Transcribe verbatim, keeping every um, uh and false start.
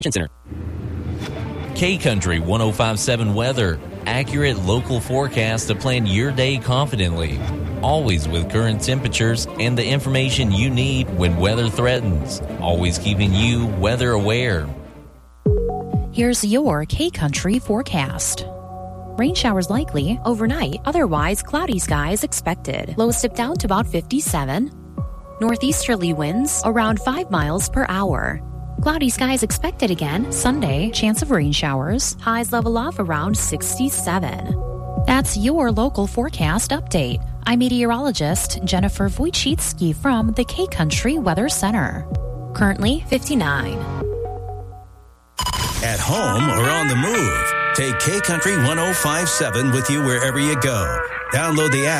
Center. K-Country one oh five point seven weather. Accurate local forecast to plan your day confidently. Always with current temperatures and the information you need when weather threatens. Always keeping you weather aware. Here's your K-Country forecast. Rain showers likely overnight, otherwise cloudy skies expected. Lows dip down to about fifty-seven. Northeasterly winds around five miles per hour. Cloudy skies expected again Sunday, chance of rain showers. Highs level off around sixty-seven. That's your local forecast update. I'm meteorologist Jennifer Wojcicki from the K-Country Weather Center. Currently fifty-nine. At home or on the move, take K-Country one oh five point seven with you wherever you go. Download the app